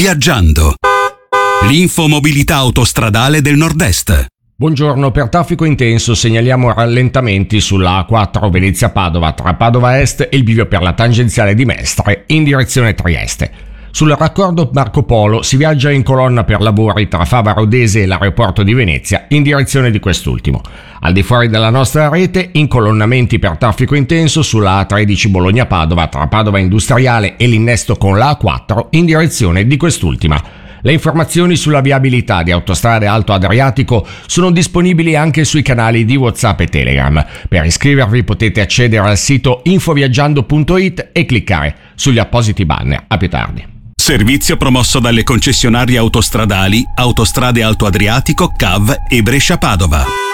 Viaggiando. L'infomobilità autostradale del Nord-Est. Buongiorno, per traffico intenso segnaliamo rallentamenti sulla A4 Venezia-Padova tra Padova Est e il bivio per la tangenziale di Mestre in direzione Trieste. Sul raccordo Marco Polo si viaggia in colonna per lavori tra Fava Rodese e l'aeroporto di Venezia in direzione di quest'ultimo. Al di fuori della nostra rete, incolonnamenti per traffico intenso sulla A13 Bologna-Padova tra Padova Industriale e l'innesto con la A4 in direzione di quest'ultima. Le informazioni sulla viabilità di Autostrade Alto Adriatico sono disponibili anche sui canali di WhatsApp e Telegram. Per iscrivervi potete accedere al sito infoviaggiando.it e cliccare sugli appositi banner. A più tardi. Servizio promosso dalle concessionarie autostradali Autostrade Alto Adriatico, CAV e Brescia Padova.